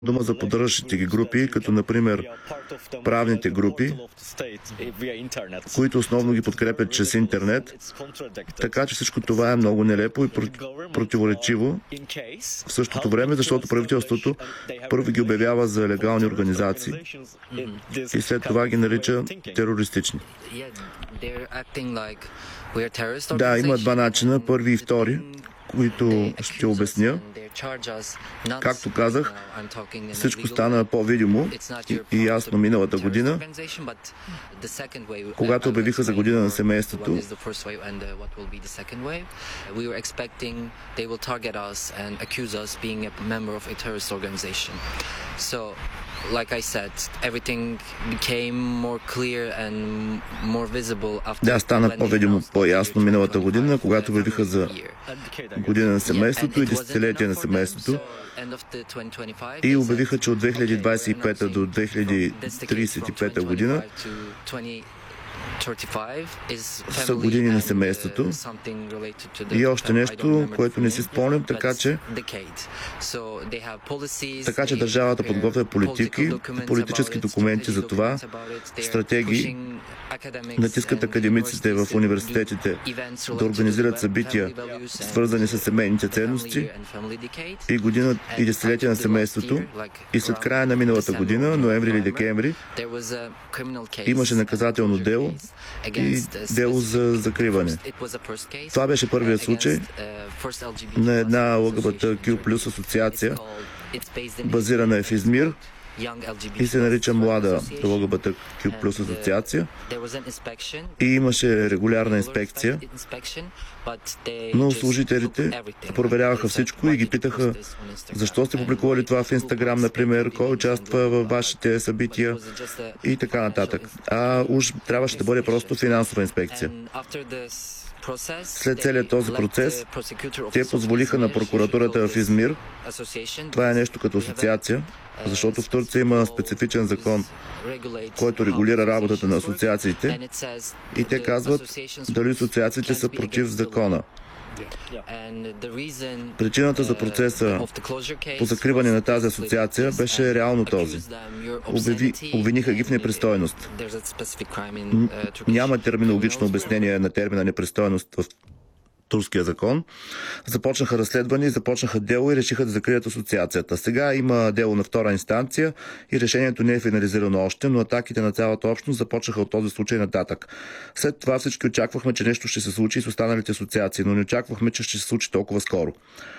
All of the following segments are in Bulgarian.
дума за поддържащите ги групи, като например правните групи, които основно ги подкрепят чрез интернет, така че всичко това е много нелепо и противоречиво в същото време, защото правителството първо ги обявява за легални организации и след това ги нарича терористични. Да, има два начина, първи и втори, които ще обясня. Както казах, всичко стана по-видимо и ясно миналата година, когато обявиха за година на семейството. Да, стана по-видимо, по-ясно миналата година, когато обявиха за година на семейството и десетилетие на семейството и обявиха, че от 2025 до 2035 година са години на семейството. И още нещо, което не си спомням, така че държавата подготвя политики, политически документи за това, стратегии, натискат академиците в университетите да организират събития, свързани с семейните ценности и година и десетилетие на семейството. И след края на миналата година, ноември или декември, имаше наказателно дело и дело за закриване. Това беше първият случай на една ЛГБТQ плюс асоциация, базирана в Измир и се нарича Млада ЛГБТQ плюс асоциация. И имаше регулярна инспекция, но служителите проверяваха всичко и ги питаха защо сте публикували това в Инстаграм, например, кой участва във вашите събития и така нататък. А уж трябваше да бъде просто финансова инспекция. След целият този процес, те позволиха на прокуратурата в Измир, това е нещо като асоциация, защото в Турция има специфичен закон, който регулира работата на асоциациите, и те казват дали асоциациите са против закона. Причината за процеса по закриване на тази асоциация беше реално този. Обвиниха ги в непристойност. Няма терминологично обяснение на термина непристойност в турския закон. Започнаха разследване, започнаха дело и решиха да закрият асоциацията. Сега има дело на втора инстанция и решението не е финализирано още, но атаките на цялата общност започнаха от този случай нататък. След това всички очаквахме, че нещо ще се случи с останалите асоциации, но не очаквахме, че ще се случи толкова скоро.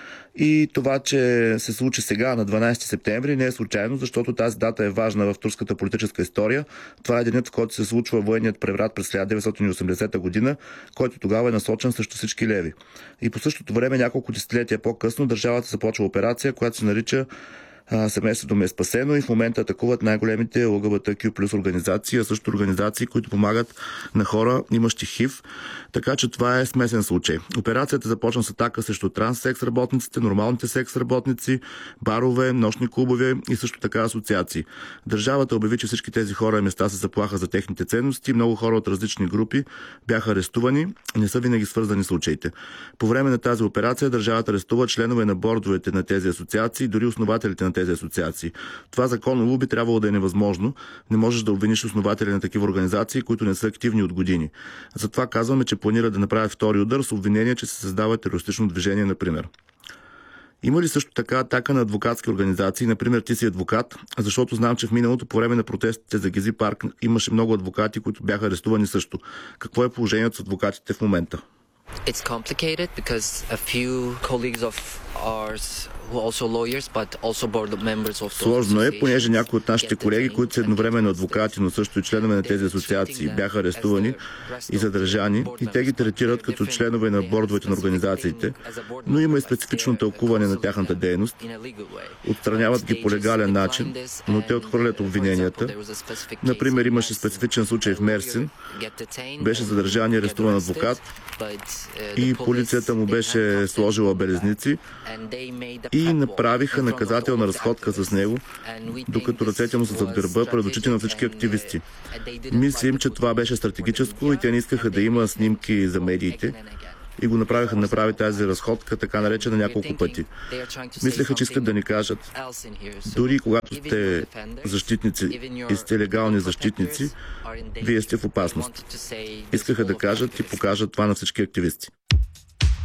И това, че се случи сега, на 12 септември, не е случайно, защото тази дата е важна в турската политическа история. Това е денят, в който се случва военният преврат през 1980 година, който тогава е насочен срещу всички леви. И по същото време, няколко десетилетия по-късно, държавата започва операция, която се нарича Семейството ме е спасено, и в момента атакуват най-големите ЛГБТQ плюс организации, а също организации, които помагат на хора, имащи ХИВ. Така че това е смесен случай. Операцията започна с атака срещу транссекс работниците, нормалните секс работници, барове, нощни клубове и също така асоциации. Държавата обяви, че всички тези хора и места се заплаха за техните ценности. Много хора от различни групи бяха арестувани. Не са винаги свързани случаите. По време на тази операция държавата арестува членове на бордовете на тези асоциации, дори основателите на тези асоциации. Това законово би трябвало да е невъзможно. Не можеш да обвиниш основатели на такива организации, които не са активни от години. Затова казваме, че планира да направи втори удар с обвинение, че се създава терористично движение, например. Има ли също така атака на адвокатски организации? Например, ти си адвокат, защото знам, че в миналото по време на протестите за Гези парк имаше много адвокати, които бяха арестувани също. Какво е положението с адвокатите в момента? It's complicated because a few colleagues of ours who are also lawyers but also board members of. Сложно е, понеже някои от нашите колеги, които са едновременно адвокати, но също и членове на тези асоциации, бяха арестувани и задържани, и те ги третират като членове на бордовете на организациите, но има и специфично тълкуване на тяхната дейност. Отстраняват ги по легален начин, но те отхвърлят обвиненията. Например, имаше специфичен случай в Мерсин. Беше задържан и арестуван адвокат и полицията му беше сложила белезници и направиха наказателна разходка с него, докато ръцете му са зад гърба пред очите на всички активисти. Мислим, че това беше стратегическо и те не искаха да има снимки за медиите, и го направи тази разходка, така наречена, няколко пъти. Мислеха, че искат да ни кажат, дори когато сте защитници и сте легални защитници, вие сте в опасност. Искаха да кажат и покажат това на всички активисти.